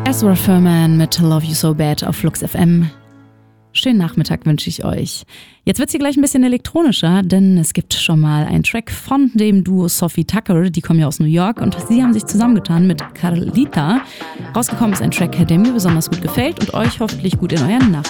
Ezra Furman mit Love You So Bad auf Flux FM. Schönen Nachmittag wünsche ich euch. Jetzt wird es hier gleich ein bisschen elektronischer, denn es gibt schon mal einen Track von dem Duo Sophie Tucker, die kommen ja aus New York und sie haben sich zusammengetan mit Carlita. Rausgekommen ist ein Track, der mir besonders gut gefällt und euch hoffentlich gut in euren Nachmittag